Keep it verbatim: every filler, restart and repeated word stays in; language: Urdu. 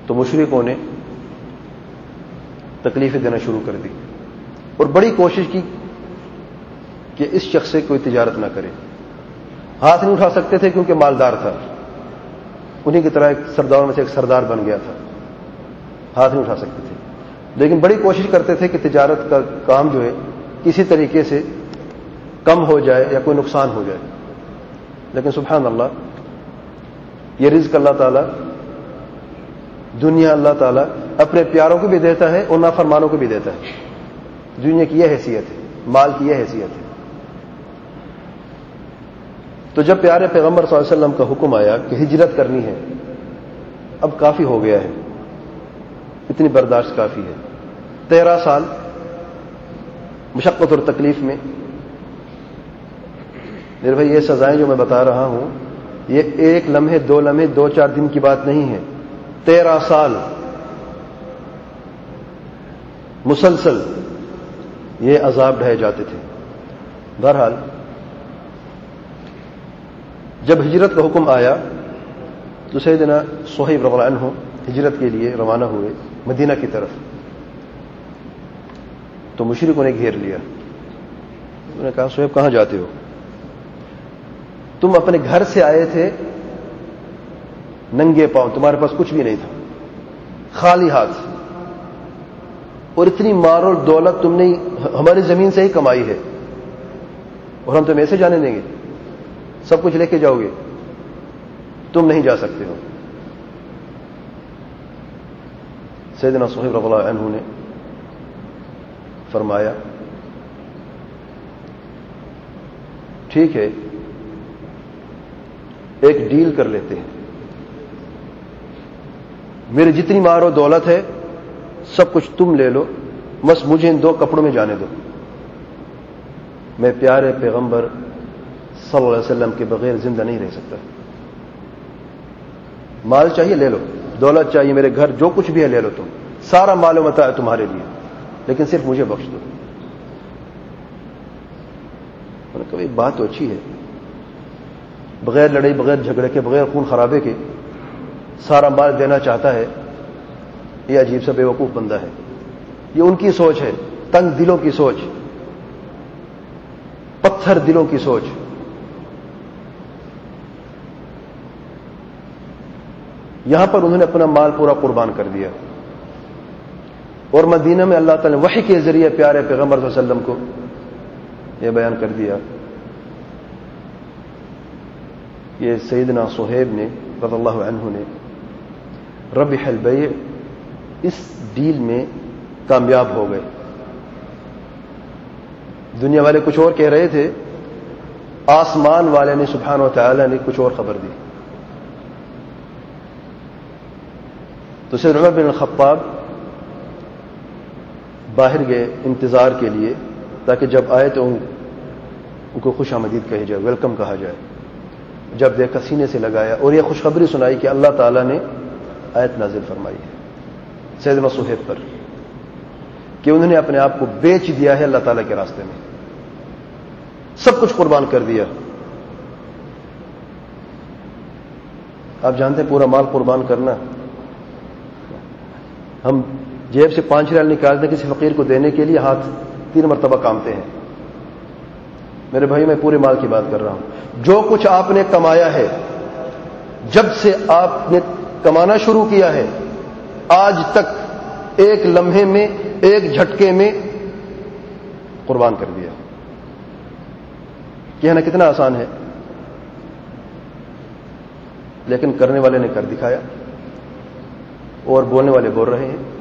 تو مشرکوں نے تکلیفیں دینا شروع کر دی اور بڑی کوشش کی کہ اس شخص سے کوئی تجارت نہ کرے. ہاتھ نہیں اٹھا سکتے تھے کیونکہ مالدار تھا, انہیں کی طرح ایک سرداروں میں سے ایک سردار بن گیا تھا, ہاتھ نہیں اٹھا سکتے تھے, لیکن بڑی کوشش کرتے تھے کہ تجارت کا کام جو ہے کسی طریقے سے کم ہو جائے یا کوئی نقصان ہو جائے. لیکن سبحان اللہ, یہ رزق اللہ تعالیٰ, دنیا اللہ تعالیٰ اپنے پیاروں کو بھی دیتا ہے اور نافرمانوں کو بھی دیتا ہے. دنیا کی یہ حیثیت ہے, مال کی یہ حیثیت ہے. تو جب پیارے پیغمبر صلی اللہ علیہ وسلم کا حکم آیا کہ ہجرت کرنی ہے, اب کافی ہو گیا ہے, اتنی برداشت کافی ہے. تیرہ سال مشقت اور تکلیف میں. میرے بھائی, یہ سزائیں جو میں بتا رہا ہوں یہ ایک لمحے دو لمحے دو چار دن کی بات نہیں ہے. تیرہ سال مسلسل یہ عذاب ڈھائے جاتے تھے. بہرحال جب ہجرت کا حکم آیا تو سیدنا صہیب رضی اللہ عنہ ہجرت کے لیے روانہ ہوئے مدینہ کی طرف. تو مشرکوں نے گھیر لیا. انہوں نے کہا, صہیب کہاں جاتے ہو؟ تم اپنے گھر سے آئے تھے ننگے پاؤں, تمہارے پاس کچھ بھی نہیں تھا, خالی ہاتھ, اور اتنی مال اور دولت تم نے ہماری زمین سے ہی کمائی ہے, اور ہم تمہیں ایسے جانے دیں گے؟ سب کچھ لے کے جاؤ گے, تم نہیں جا سکتے ہو. سیدنا صہیب رضی اللہ عنہ نے فرمایا, ٹھیک ہے, ایک ڈیل کر لیتے ہیں, میری جتنی مال و دولت ہے سب کچھ تم لے لو, بس مجھے ان دو کپڑوں میں جانے دو. میں پیارے پیغمبر صلی اللہ علیہ وسلم کے بغیر زندہ نہیں رہ سکتا. مال چاہیے لے لو, دولت چاہیے, میرے گھر جو کچھ بھی ہے لے لو, تم سارا مال و متاع ہے تمہارے لیے, لیکن صرف مجھے بخش دو. انہوں نے کہا, بات تو اچھی ہے, بغیر لڑائی, بغیر جھگڑے کے, بغیر خون خرابے کے سارا مال دینا چاہتا ہے, یہ عجیب سا بے وقوف بندہ ہے. یہ ان کی سوچ ہے, تنگ دلوں کی سوچ, پتھر دلوں کی سوچ. یہاں پر انہوں نے اپنا مال پورا قربان کر دیا, اور مدینہ میں اللہ تعالی نے وحی کے ذریعے پیارے پیغمبر صلی اللہ علیہ وسلم کو یہ بیان کر دیا. یہ سیدنا صہیب نے رضی اللہ عنہ نے ربح البیع, اس ڈیل میں کامیاب ہو گئے. دنیا والے کچھ اور کہہ رہے تھے, آسمان والے نے سبحانہ و تعالی نے کچھ اور خبر دی. تو سیدنا عمر بن الخطاب باہر گئے انتظار کے لیے, تاکہ جب آئے تو ان کو خوش آمدید کہی جائے, ویلکم کہا جائے. جب دیکھا سینے سے لگایا اور یہ خوشخبری سنائی کہ اللہ تعالیٰ نے آیت نازل فرمائی ہے سیدنا صہیب پر کہ انہوں نے اپنے آپ کو بیچ دیا ہے اللہ تعالیٰ کے راستے میں, سب کچھ قربان کر دیا. آپ جانتے ہیں پورا مال قربان کرنا, ہم جیب سے پانچ ریال نکالتے کسی فقیر کو دینے کے لیے ہاتھ تین مرتبہ کامتے ہیں. میرے بھائی, میں پورے مال کی بات کر رہا ہوں. جو کچھ آپ نے کمایا ہے, جب سے آپ نے کمانا شروع کیا ہے آج تک ایک لمحے میں, ایک جھٹکے میں قربان کر دیا. کہنا کتنا آسان ہے, لیکن کرنے والے نے کر دکھایا, اور بولنے والے بول رہے ہیں.